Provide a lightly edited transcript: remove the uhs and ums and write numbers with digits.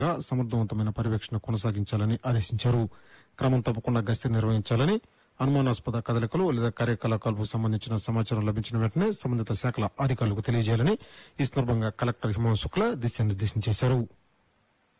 సమర్థవంతమైన పర్యవేక్షణ కొనసాగించాలని ఆదేశించారు. క్రమం తప్పకుండా గస్తీ నిర్వహించాలని, అనుమానాస్పద కదలికలు లేదా కార్యకలాపాలకు సంబంధించిన సమాచారం లభించిన వెంటనే సంబంధిత శాఖల అధికారులకు తెలియజేయాలని ఈ సందర్భంగా కలెక్టర్ హిమాంశు శుక్లా దిశానిర్దేశం చేశారు.